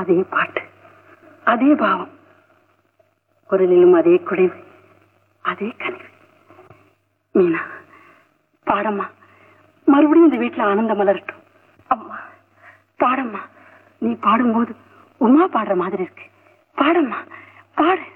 அதே பாட்டு, அதே பாவம், குரலிலும் அதே குறைவு, அதே கனிவு. மீனா, பாடம்மா. மறுபடியும் இந்த வீட்டுல ஆனந்தம் மலரட்டும். அம்மா பாடம்மா. நீ பாடும்போது உமா பாடுற மாதிரி இருக்கு. பாடம்மா, பாடு.